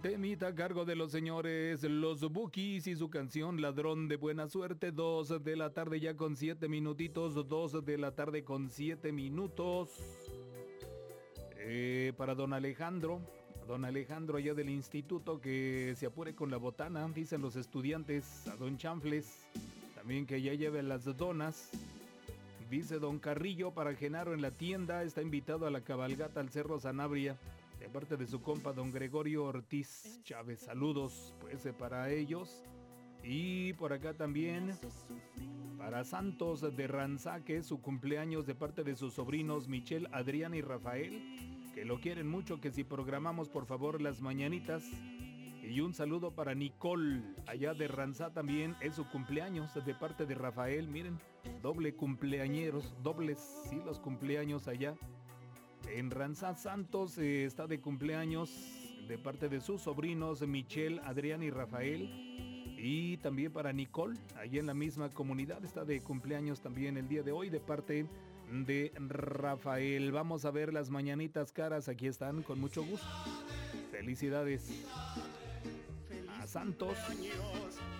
Temita a cargo de los señores Los Bukis y su canción Ladrón de Buena Suerte. 2 de la tarde ya con 7 minutitos. 2 de la tarde con 7 minutos. Para don Alejandro allá del instituto, que se apure con la botana, dicen los estudiantes. A don Chanfles también, que ya lleve las donas. Dice don Carrillo, para Genaro en la tienda, está invitado a la cabalgata al Cerro Sanabria, de parte de su compa don Gregorio Ortiz Chávez. Saludos pues para ellos. Y por acá también para Santos de Ranzaque, su cumpleaños, de parte de sus sobrinos Michelle, Adrián y Rafael, que lo quieren mucho, que si programamos por favor las mañanitas. Y un saludo para Nicole, allá de Ranzá también, es su cumpleaños, de parte de Rafael. Miren, doble cumpleañeros, dobles, sí, los cumpleaños allá en Ranzá. Santos está de cumpleaños, de parte de sus sobrinos Michelle, Adrián y Rafael. Y también para Nicole, allí en la misma comunidad, está de cumpleaños también el día de hoy, de parte de Rafael. Vamos a ver las mañanitas caras, aquí están, con mucho gusto. Felicidades a Santos,